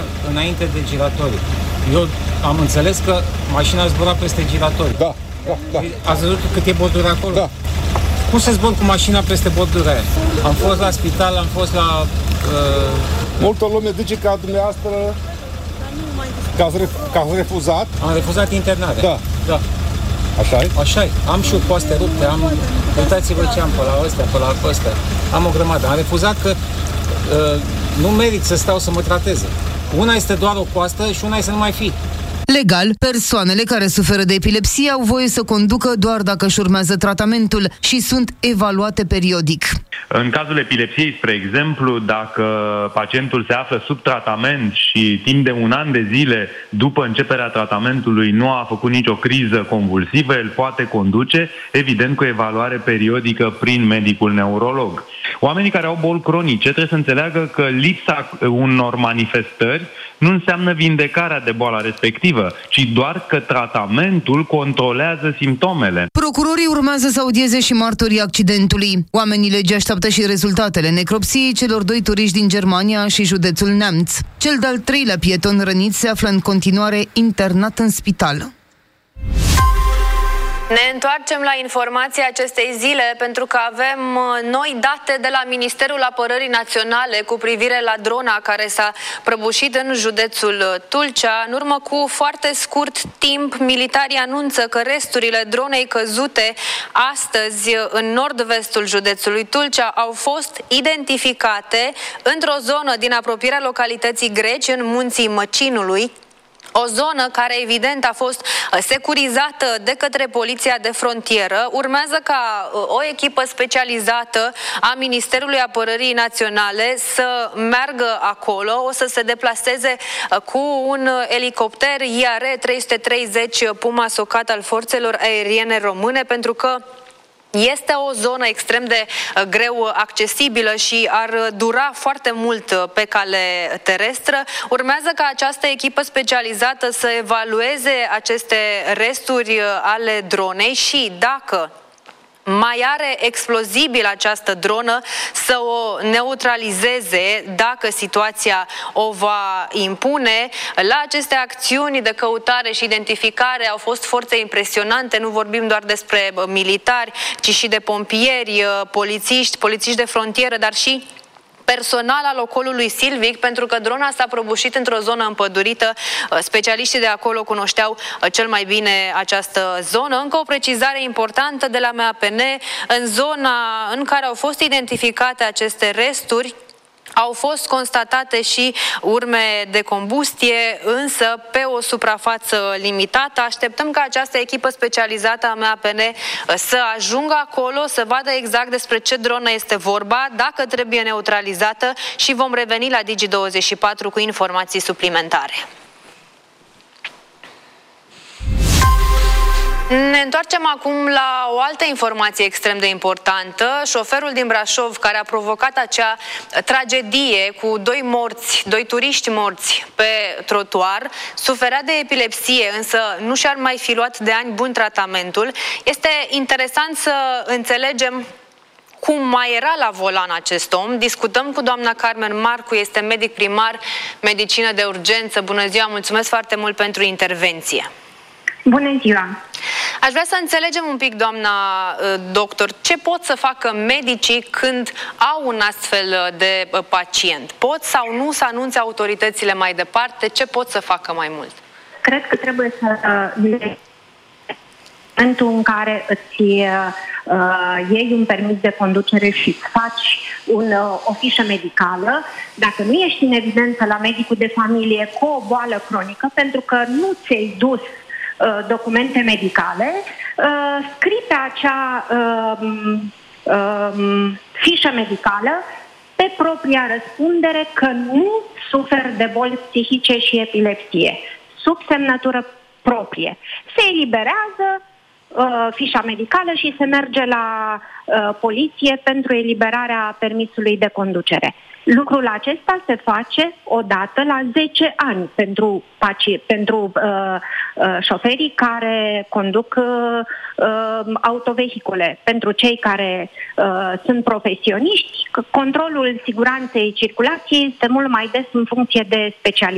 înainte de giratoriu. Eu am înțeles că mașina zbura peste giratoriu. Da. Ați văzut cât e bordura acolo? Da. Cum să zbor cu mașina peste bordura aia? Am fost la spital, am fost la... Multă lume zice că dumneavoastră că ați refuzat. Am refuzat internarea. Da. Așa-i? Așa-i. Am și coaste rupte, uitați-vă ce am pe la ăstea, pe la ăstea. Am o grămadă. Am refuzat că nu merit să stau să mă trateze. Una este doar o coastă și una este să nu mai fi. Legal, persoanele care suferă de epilepsie au voie să conducă doar dacă își urmează tratamentul și sunt evaluate periodic. În cazul epilepsiei, spre exemplu, dacă pacientul se află sub tratament și timp de 1 an de zile după începerea tratamentului nu a făcut nicio criză convulsivă, el poate conduce, evident cu evaluare periodică prin medicul neurolog. Oamenii care au boli cronice trebuie să înțeleagă că lipsa unor manifestări nu înseamnă vindecarea de boala respectivă, ci doar că tratamentul controlează simptomele. Procurorii urmează să audieze și martorii accidentului. Oamenii legii așteaptă și rezultatele necropsiei celor 2 turiști din Germania și județul Neamț. Cel de-al 3-lea pieton rănit se află în continuare internat în spital. Ne întoarcem la informația acestei zile pentru că avem noi date de la Ministerul Apărării Naționale cu privire la drona care s-a prăbușit în județul Tulcea. În urmă cu foarte scurt timp, militarii anunță că resturile dronei căzute astăzi în nord-vestul județului Tulcea au fost identificate într-o zonă din apropierea localității Greci, în munții Măcinului. O zonă care evident a fost securizată de către Poliția de Frontieră. Urmează ca o echipă specializată a Ministerului Apărării Naționale să meargă acolo. O să se deplaseze cu un elicopter IAR-330 Puma Socat al Forțelor Aeriene Române, pentru că este o zonă extrem de greu accesibilă și ar dura foarte mult pe cale terestră. Urmează ca această echipă specializată să evalueze aceste resturi ale dronei și dacă mai are explozibil această dronă să o neutralizeze dacă situația o va impune. La aceste acțiuni de căutare și identificare au fost forțe impresionante, nu vorbim doar despre militari, ci și de pompieri, polițiști de frontieră, dar și personal al ocolului silvic, pentru că drona s-a prăbușit într-o zonă împădurită. Specialiștii de acolo cunoșteau cel mai bine această zonă. Încă o precizare importantă de la MAPN: în zona în care au fost identificate aceste resturi au fost constatate și urme de combustie, însă pe o suprafață limitată. Așteptăm ca această echipă specializată a MAPN să ajungă acolo, să vadă exact despre ce dronă este vorba, dacă trebuie neutralizată, și vom reveni la Digi24 cu informații suplimentare. Ne întoarcem acum la o altă informație extrem de importantă. Șoferul din Brașov care a provocat acea tragedie cu 2 turiști morți pe trotuar suferea de epilepsie, însă nu și-ar mai fi luat de ani buni tratamentul. Este interesant să înțelegem cum mai era la volan acest om. Discutăm cu doamna Carmen Marcu, este medic primar, medicină de urgență. Bună ziua, mulțumesc foarte mult pentru intervenție. Bună ziua! Aș vrea să înțelegem un pic, doamna doctor, ce pot să facă medicii când au un astfel de pacient? Pot sau nu să anunțe autoritățile mai departe? Ce pot să facă mai mult? Cred că trebuie să în momentul în care îți iei un permis de conducere și îți faci o fișă medicală, dacă nu ești în evidență la medicul de familie cu o boală cronică, pentru că nu ți-ai dus documente medicale, scrii pe acea fișă medicală pe propria răspundere că nu suferi de boli psihice și epilepsie, sub semnătură proprie. Se eliberează fișa medicală și se merge la poliție pentru eliberarea permisului de conducere. Lucrul acesta se face odată la 10 ani pentru șoferii care conduc autovehicule. Pentru cei care sunt profesioniști, controlul siguranței circulației este mult mai des în funcție de specialitate.